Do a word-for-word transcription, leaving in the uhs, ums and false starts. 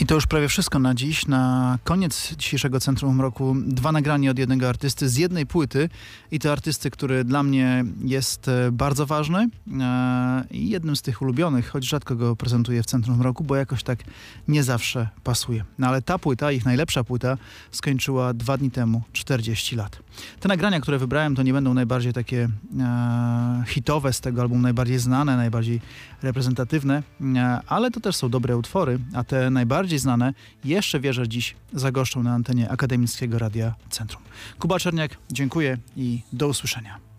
To już prawie wszystko na dziś. Na koniec dzisiejszego Centrum Mroku dwa nagrania od jednego artysty z jednej płyty i to artysty, który dla mnie jest bardzo ważny i jednym z tych ulubionych, choć rzadko go prezentuję w Centrum Mroku, bo jakoś tak nie zawsze pasuje. No ale ta płyta, ich najlepsza płyta, skończyła dwa dni temu czterdzieści lat. Te nagrania, które wybrałem, to nie będą najbardziej takie e, hitowe z tego albumu, najbardziej znane, najbardziej reprezentatywne, e, ale to też są dobre utwory, a te najbardziej znane jeszcze wierzę dziś zagoszczą na antenie Akademickiego Radia Centrum. Kuba Czerniak, dziękuję i do usłyszenia.